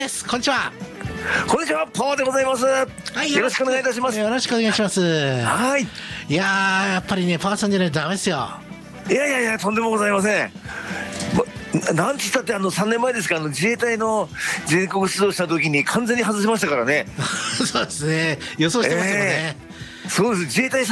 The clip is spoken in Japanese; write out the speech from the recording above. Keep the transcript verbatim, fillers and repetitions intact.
です。こんにちは。 こんにちは、パワーでございます。はい、よろしくお願いいたします。 よろしくお願いします。 はい。 いやー、やっぱりね、パワーさんじゃないとダメですよ。 いやいやいや、とんでもございません。なんつったってあのさんねんまえですか、あの自衛隊の全国出動した時に完全に外しましたからね。 そうですね。予想してましたもんね。 えー、そうです。自衛隊